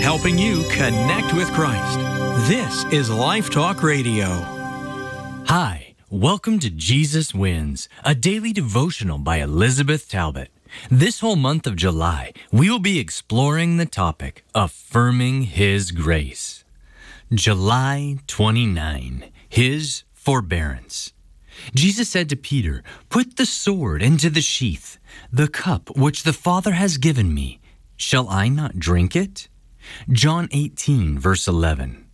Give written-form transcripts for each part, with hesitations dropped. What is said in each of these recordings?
helping you connect with Christ. This is Life Talk Radio. Hi, welcome to Jesus Wins, a daily devotional by Elizabeth Talbot. This whole month of July, we will be exploring the topic, Affirming His Grace. July 29, His Forbearance. Jesus said to Peter, "Put the sword into the sheath. The cup which the Father has given me, shall I not drink it?" John 18, verse 11.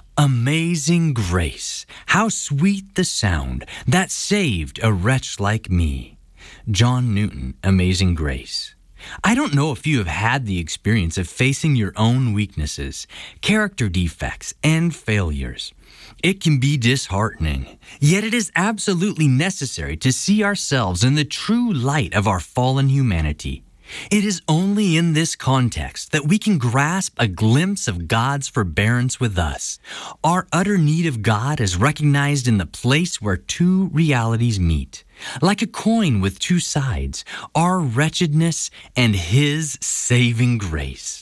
Amazing grace, how sweet the sound that saved a wretch like me. John Newton, Amazing Grace. I don't know if you have had the experience of facing your own weaknesses, character defects, and failures. It can be disheartening, yet it is absolutely necessary to see ourselves in the true light of our fallen humanity. It is only in this context that we can grasp a glimpse of God's forbearance with us. Our utter need of God is recognized in the place where two realities meet. Like a coin with two sides, our wretchedness and His saving grace.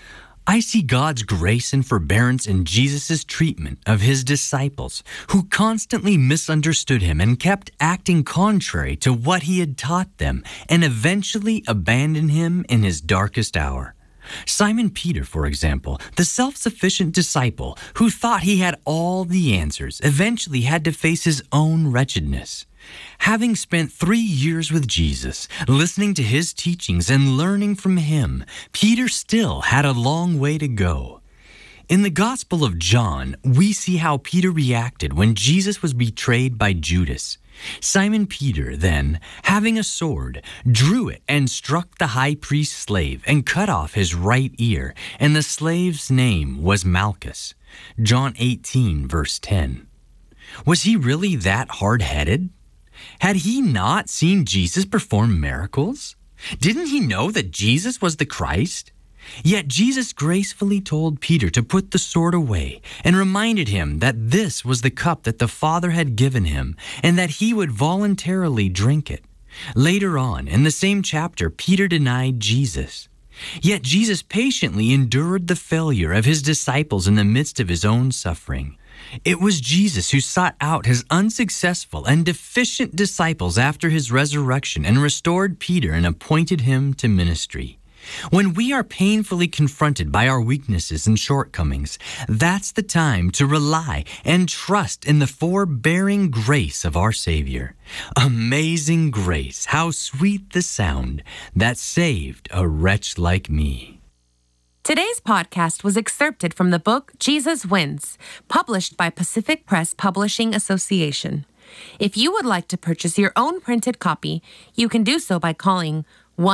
I see God's grace and forbearance in Jesus' treatment of His disciples, who constantly misunderstood Him and kept acting contrary to what He had taught them, and eventually abandoned Him in His darkest hour. Simon Peter, for example, the self-sufficient disciple who thought he had all the answers, eventually had to face his own wretchedness. Having spent 3 years with Jesus, listening to His teachings and learning from Him, Peter still had a long way to go. In the Gospel of John, we see how Peter reacted when Jesus was betrayed by Judas. Simon Peter then, having a sword, drew it and struck the high priest's slave and cut off his right ear, and the slave's name was Malchus. John 18, verse 10. Was he really that hard-headed? Had he not seen Jesus perform miracles? Didn't he know that Jesus was the Christ? Yet Jesus gracefully told Peter to put the sword away and reminded him that this was the cup that the Father had given him and that he would voluntarily drink it. Later on, in the same chapter, Peter denied Jesus. Yet Jesus patiently endured the failure of His disciples in the midst of His own suffering. It was Jesus who sought out His unsuccessful and deficient disciples after His resurrection and restored Peter and appointed him to ministry. When we are painfully confronted by our weaknesses and shortcomings, that's the time to rely and trust in the forbearing grace of our Savior. Amazing grace, how sweet the sound that saved a wretch like me. Today's podcast was excerpted from the book Jesus Wins, published by Pacific Press Publishing Association. If you would like to purchase your own printed copy, you can do so by calling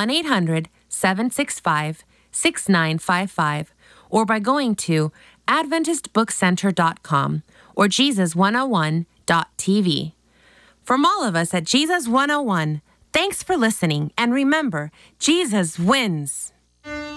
1-800-765-6955 or by going to AdventistBookCenter.com or Jesus101.tv. From all of us at Jesus 101, thanks for listening, and remember, Jesus wins.